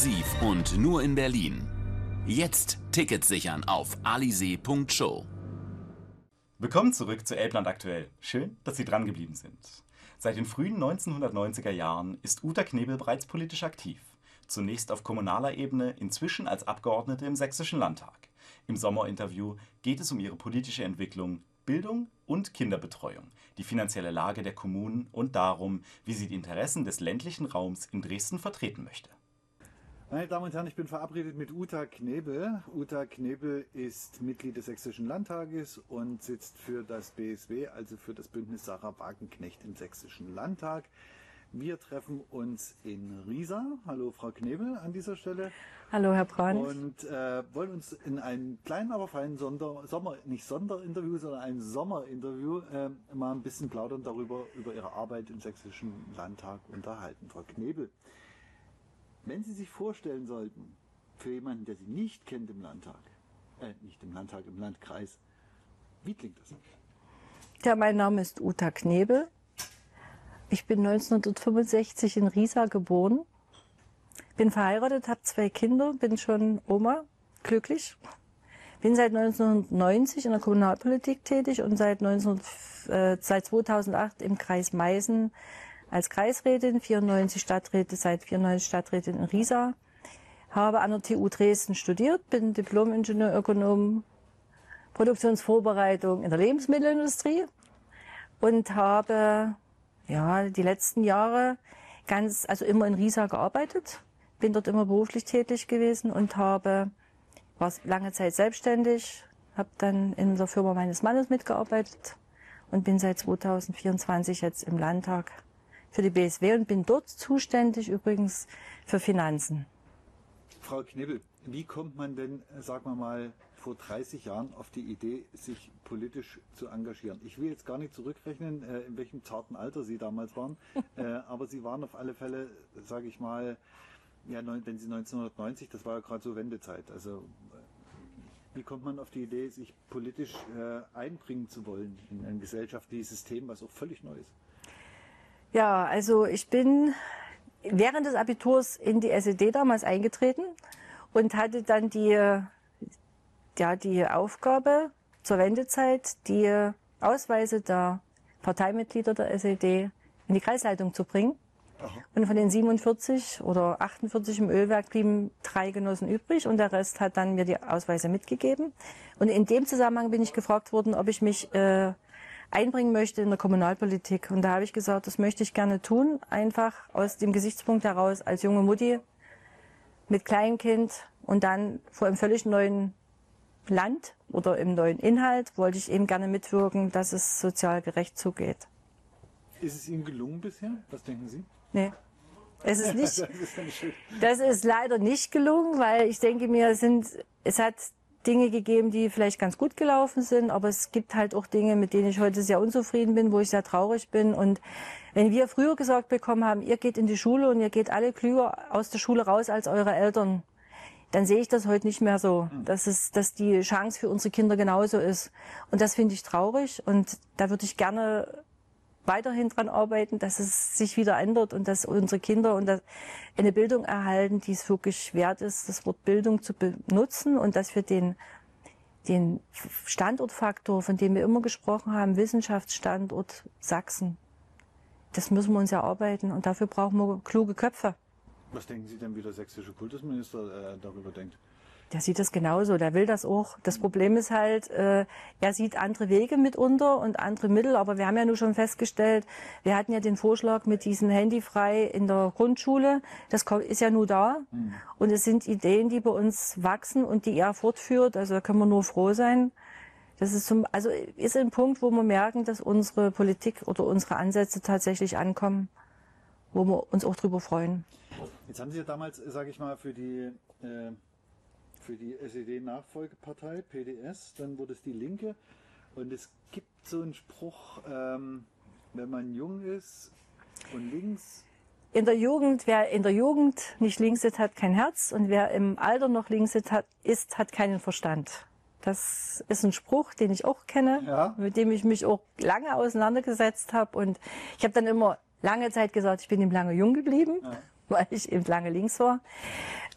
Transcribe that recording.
Exklusiv und nur in Berlin. Jetzt Tickets sichern auf alizee.show. Willkommen zurück zu Elbland aktuell. Schön, dass Sie dran geblieben sind. Seit den frühen 1990er Jahren ist Uta Knebel bereits politisch aktiv. Zunächst auf kommunaler Ebene, inzwischen als Abgeordnete im Sächsischen Landtag. Im Sommerinterview geht es um ihre politische Entwicklung, Bildung und Kinderbetreuung, die finanzielle Lage der Kommunen und darum, wie sie die Interessen des ländlichen Raums in Dresden vertreten möchte. Meine Damen und Herren, ich bin verabredet mit Uta Knebel. Uta Knebel ist Mitglied des Sächsischen Landtages und sitzt für das BSW, also für das Bündnis Sarah Wagenknecht im Sächsischen Landtag. Wir treffen uns in Riesa. Hallo Frau Knebel an dieser Stelle. Hallo Herr Brandt. Und wollen uns in einem kleinen, aber feinen Sommerinterview mal ein bisschen plaudern über Ihre Arbeit im Sächsischen Landtag unterhalten. Frau Knebel, wenn Sie sich vorstellen sollten, für jemanden, der Sie nicht kennt im Landtag, im Landkreis, wie klingt das? Ja, mein Name ist Uta Knebel. Ich bin 1965 in Riesa geboren, bin verheiratet, habe 2 Kinder, bin schon Oma, glücklich. Bin seit 1990 in der Kommunalpolitik tätig und seit 2008 im Kreis Meißen als Kreisrätin, 94 Stadträte, seit 94 Stadträtin in Riesa. Habe an der TU Dresden studiert, bin Diplom-Ingenieurökonom, Produktionsvorbereitung in der Lebensmittelindustrie und habe die letzten Jahre immer in Riesa gearbeitet, bin dort immer beruflich tätig gewesen und war lange Zeit selbstständig, habe dann in der Firma meines Mannes mitgearbeitet und bin seit 2024 jetzt im Landtag für die BSW und bin dort zuständig übrigens für Finanzen. Frau Knebel, wie kommt man denn, sagen wir mal, vor 30 Jahren auf die Idee, sich politisch zu engagieren? Ich will jetzt gar nicht zurückrechnen, in welchem zarten Alter Sie damals waren, aber Sie waren auf alle Fälle, sage ich mal, ja, wenn Sie 1990, das war ja gerade so Wendezeit, also wie kommt man auf die Idee, sich politisch einbringen zu wollen in ein gesellschaftliches System, was auch völlig neu ist? Ja, also ich bin während des Abiturs in die SED damals eingetreten und hatte dann die Aufgabe zur Wendezeit, die Ausweise der Parteimitglieder der SED in die Kreisleitung zu bringen. Aha. Und von den 47 oder 48 im Ölwerk blieben 3 Genossen übrig und der Rest hat dann mir die Ausweise mitgegeben. Und in dem Zusammenhang bin ich gefragt worden, ob ich mich einbringen möchte in der Kommunalpolitik. Und da habe ich gesagt, das möchte ich gerne tun, einfach aus dem Gesichtspunkt heraus als junge Mutti mit Kleinkind und dann vor einem völlig neuen Land oder im neuen Inhalt wollte ich eben gerne mitwirken, dass es sozial gerecht zugeht. Ist es Ihnen gelungen bisher? Was denken Sie? Nee, es ist nicht. Das ist leider nicht gelungen, weil ich denke mir, es hat Dinge gegeben, die vielleicht ganz gut gelaufen sind, aber es gibt halt auch Dinge, mit denen ich heute sehr unzufrieden bin, wo ich sehr traurig bin. Und wenn wir früher gesagt bekommen haben, ihr geht in die Schule und ihr geht alle klüger aus der Schule raus als eure Eltern, dann sehe ich das heute nicht mehr so, dass die Chance für unsere Kinder genauso ist. Und das finde ich traurig und da würde ich gerne weiterhin dran arbeiten, dass es sich wieder ändert und dass unsere Kinder eine Bildung erhalten, die es wirklich wert ist, das Wort Bildung zu benutzen und dass wir den Standortfaktor, von dem wir immer gesprochen haben, Wissenschaftsstandort Sachsen, das müssen wir uns erarbeiten und dafür brauchen wir kluge Köpfe. Was denken Sie denn, wie der sächsische Kultusminister darüber denkt? Der sieht das genauso, der will das auch. Das Problem ist halt, er sieht andere Wege mitunter und andere Mittel, aber wir haben ja nur schon festgestellt, wir hatten ja den Vorschlag mit diesem Handyfrei in der Grundschule, das ist ja nur da und es sind Ideen, die bei uns wachsen und die er fortführt, also da können wir nur froh sein. Das ist ist ein Punkt, wo wir merken, dass unsere Politik oder unsere Ansätze tatsächlich ankommen, wo wir uns auch drüber freuen. Jetzt haben Sie ja damals, sage ich mal, für die SED-Nachfolgepartei, PDS, dann wurde es die Linke. Und es gibt so einen Spruch, wenn man jung ist und links. Wer in der Jugend nicht links ist, hat kein Herz. Und wer im Alter noch links ist, hat keinen Verstand. Das ist ein Spruch, den ich auch kenne, ja, mit dem ich mich auch lange auseinandergesetzt habe. Und ich habe dann immer lange Zeit gesagt, ich bin eben lange jung geblieben, ja, weil ich eben lange links war.